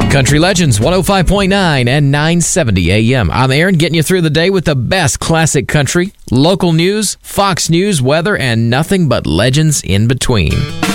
Country Legends, 105.9 and 970 AM. I'm Aaron, getting you through the day with the best classic country, local news, Fox News, weather, and nothing but legends in between.